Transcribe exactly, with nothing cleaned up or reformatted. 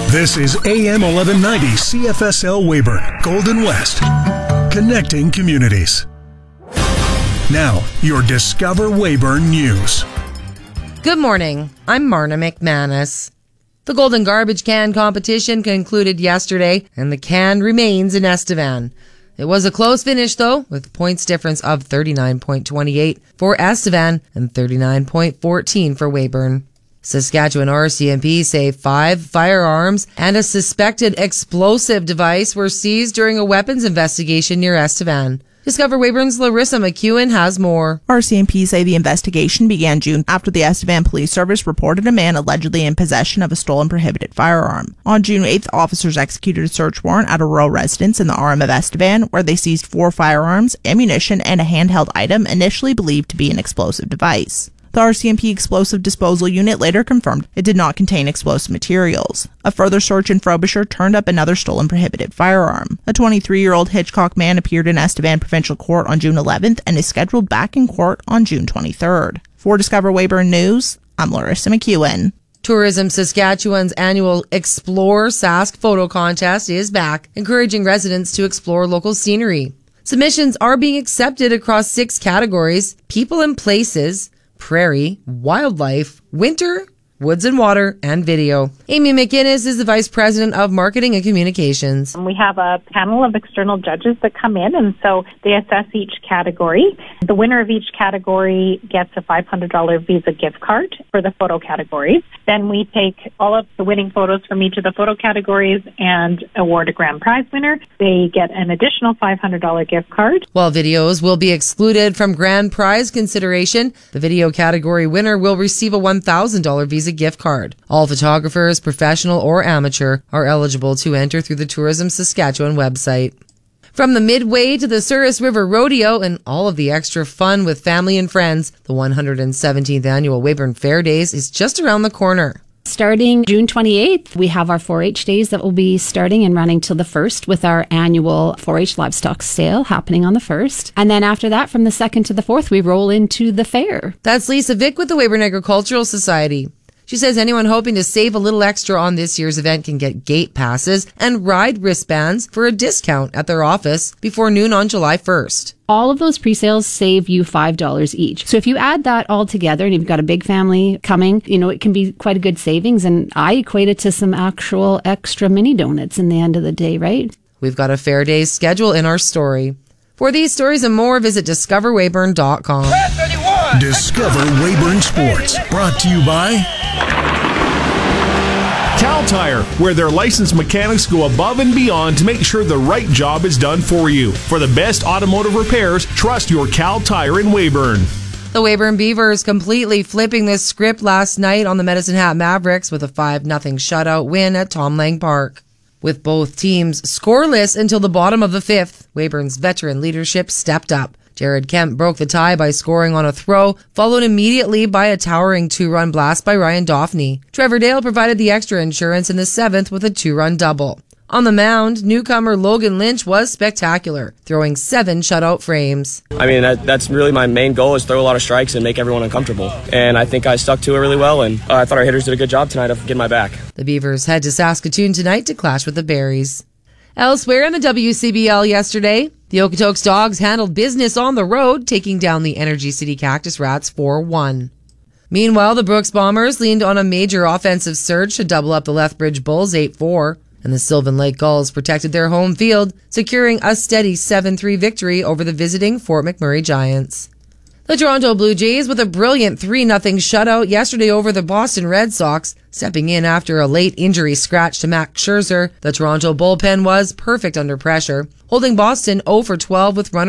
This is A M eleven ninety C F S L Weyburn, Golden West, connecting communities. Now, your Discover Weyburn News. Good morning. I'm Marna McManus. The Golden Garbage Can competition concluded yesterday, and the can remains in Estevan. It was a close finish, though, with points difference of thirty-nine point two eight for Estevan and thirty-nine point one four for Weyburn. Saskatchewan R C M P say five firearms and a suspected explosive device were seized during a weapons investigation near Estevan. Discover Weyburn's Larissa McEwen has more. R C M P say the investigation began June after the Estevan Police Service reported a man allegedly in possession of a stolen prohibited firearm. On June eighth, officers executed a search warrant at a rural residence in the R M of Estevan, where they seized four firearms, ammunition, and a handheld item initially believed to be an explosive device. The R C M P Explosive Disposal Unit later confirmed it did not contain explosive materials. A further search in Frobisher turned up another stolen prohibited firearm. A twenty-three-year-old Hitchcock man appeared in Estevan Provincial Court on June eleventh and is scheduled back in court on June twenty-third. For Discover Weyburn News, I'm Larissa McEwen. Tourism Saskatchewan's annual Explore Sask photo contest is back, encouraging residents to explore local scenery. Submissions are being accepted across six categories: people and places, prairie, wildlife, winter, woods and water, and video. Amy McInnes is the Vice President of Marketing and Communications. We have a panel of external judges that come in, and so they assess each category. The winner of each category gets a five hundred dollars Visa gift card for the photo categories. Then we take all of the winning photos from each of the photo categories and award a grand prize winner. They get an additional five hundred dollars gift card. While videos will be excluded from grand prize consideration, the video category winner will receive a one thousand dollars Visa gift card. All photographers, professional or amateur, are eligible to enter through the Tourism Saskatchewan website. From the Midway to the Souris River Rodeo and all of the extra fun with family and friends, the one hundred seventeenth Annual Weyburn Fair Days is just around the corner. Starting June twenty-eighth, we have our four H days that will be starting and running till the first, with our annual four H livestock sale happening on the first. And then after that, from the second to the fourth, we roll into the fair. That's Lisa Vick with the Weyburn Agricultural Society. She says anyone hoping to save a little extra on this year's event can get gate passes and ride wristbands for a discount at their office before noon on July first. All of those pre-sales save you five dollars each. So if you add that all together and you've got a big family coming, you know, it can be quite a good savings. And I equate it to some actual extra mini donuts in the end of the day, right? We've got a Fair Days schedule in our story. For these stories and more, visit discover weyburn dot com. Discover Weyburn Sports, brought to you by Cal Tire, where their licensed mechanics go above and beyond to make sure the right job is done for you. For the best automotive repairs, trust your Cal Tire in Weyburn. The Weyburn Beavers completely flipping this script last night on the Medicine Hat Mavericks with a five nothing shutout win at Tom Lang Park. With both teams scoreless until the bottom of the fifth, Weyburn's veteran leadership stepped up. Jared Kemp broke the tie by scoring on a throw, followed immediately by a towering two-run blast by Ryan Doffney. Trevor Dale provided the extra insurance in the seventh with a two-run double. On the mound, newcomer Logan Lynch was spectacular, throwing seven shutout frames. I mean, that, that's really my main goal, is throw a lot of strikes and make everyone uncomfortable. And I think I stuck to it really well, and uh, I thought our hitters did a good job tonight of getting my back. The Beavers head to Saskatoon tonight to clash with the Berries. Elsewhere in the W C B L yesterday, the Okotoks Dogs handled business on the road, taking down the Energy City Cactus Rats four one. Meanwhile, the Brooks Bombers leaned on a major offensive surge to double up the Lethbridge Bulls eight four, and the Sylvan Lake Gulls protected their home field, securing a steady seven three victory over the visiting Fort McMurray Giants. The Toronto Blue Jays with a brilliant three nothing shutout yesterday over the Boston Red Sox. Stepping in after a late injury scratch to Max Scherzer, the Toronto bullpen was perfect under pressure, holding Boston oh for twelve with runners